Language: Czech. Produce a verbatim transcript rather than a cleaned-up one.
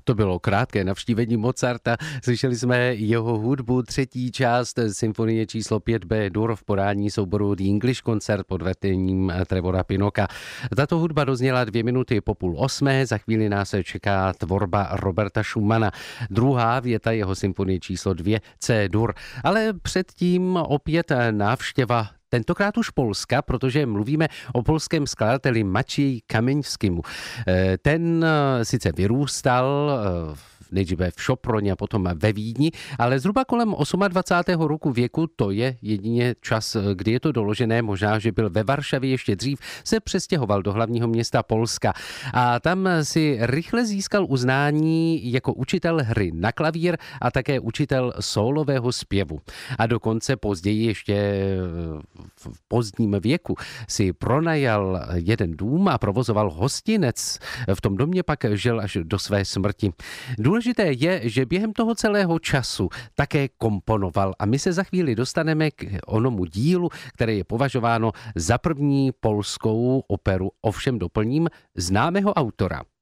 To bylo krátké navštívení Mozarta. Slyšeli jsme jeho hudbu, třetí část symfonie číslo pět bé-dur v podání souboru The English Concert pod vedením Trevora Pinnocka. Tato hudba dozněla dvě minuty po půl osmé, za chvíli nás čeká tvorba Roberta Schumana. Druhá věta jeho symfonie číslo dvě C-dur. Ale předtím opět návštěva tentokrát už Polska, protože mluvíme o polském skladateli Maciej Kamińskimu. Ten sice vyrůstal nejdříve v Šoproně a potom ve Vídni, ale zhruba kolem dvacátého osmého roku věku, to je jedině čas, kdy je to doložené, možná, že byl ve Varšavě ještě dřív, se přestěhoval do hlavního města Polska a tam si rychle získal uznání jako učitel hry na klavír a také učitel sólového zpěvu. A dokonce později ještě v pozdním věku si pronajal jeden dům a provozoval hostinec. V tom domě pak žil až do své smrti. Důležité je, že během toho celého času také komponoval a my se za chvíli dostaneme k onomu dílu, které je považováno za první polskou operu, ovšem doplním známého autora.